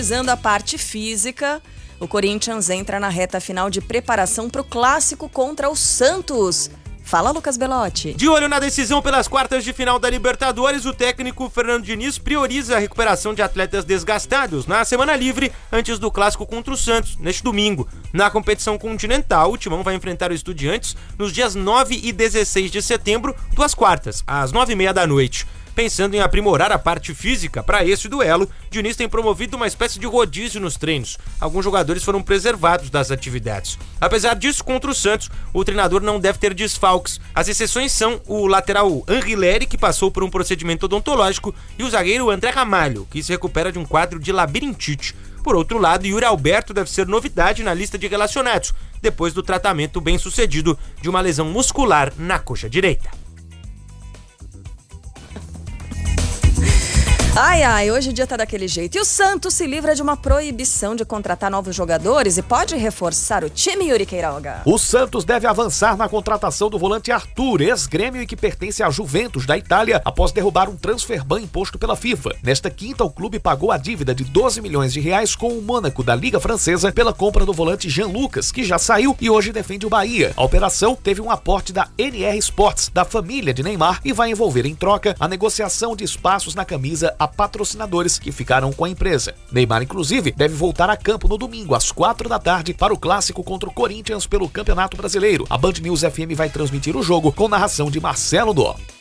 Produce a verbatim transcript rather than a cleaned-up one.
finalizando a parte física, o Corinthians entra na reta final de preparação para o clássico contra o Santos. Fala, Lucas Belotti. De olho na decisão pelas quartas de final da Libertadores, o técnico Fernando Diniz prioriza a recuperação de atletas desgastados na semana livre antes do clássico contra o Santos, neste domingo. Na competição continental, o Timão vai enfrentar o Estudiantes nos dias nove e dezesseis de setembro, duas quartas, às nove e meia da noite. Pensando em aprimorar a parte física para esse duelo, Diniz tem promovido uma espécie de rodízio nos treinos. Alguns jogadores foram preservados das atividades. Apesar disso, contra o Santos, o treinador não deve ter desfalques. As exceções são o lateral Anrileri, que passou por um procedimento odontológico, e o zagueiro André Ramalho, que se recupera de um quadro de labirintite. Por outro lado, Yuri Alberto deve ser novidade na lista de relacionados, depois do tratamento bem-sucedido de uma lesão muscular na coxa direita. Ai, ai, hoje o dia tá daquele jeito. E o Santos se livra de uma proibição de contratar novos jogadores e pode reforçar o time, Yuri Queiroga. O Santos deve avançar na contratação do volante Arthur, ex-Grêmio e que pertence à Juventus da Itália, após derrubar um transfer ban imposto pela FIFA. Nesta quinta, o clube pagou a dívida de doze milhões de reais com o Mônaco da Liga Francesa pela compra do volante Jean Lucas, que já saiu e hoje defende o Bahia. A operação teve um aporte da N R Sports, da família de Neymar, e vai envolver em troca a negociação de espaços na camisa a patrocinadores que ficaram com a empresa. Neymar, inclusive, deve voltar a campo no domingo, às quatro da tarde, para o clássico contra o Corinthians pelo Campeonato Brasileiro. A Band News F M vai transmitir o jogo com narração de Marcelo Dó.